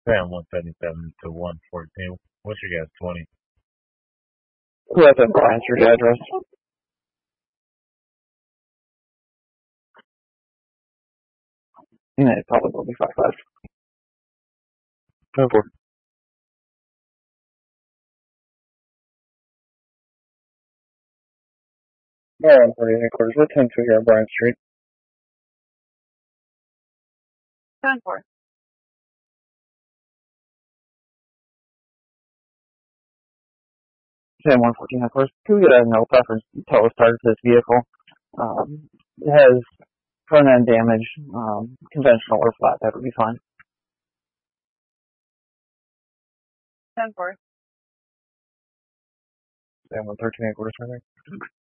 Sam 177 to 114. What's your guys 20? Who has that Bryant Street address? Yeah, it probably will be 5-5. Go for it. Yeah, 140 headquarters. We're 10-2 here on Bryant Street. 10-4. Sam 114 headquarters. Can we get a no preference total started to this vehicle? It has front end damage, conventional or flat, that would be fine. 10-4. Sam 113 headquarters, right there.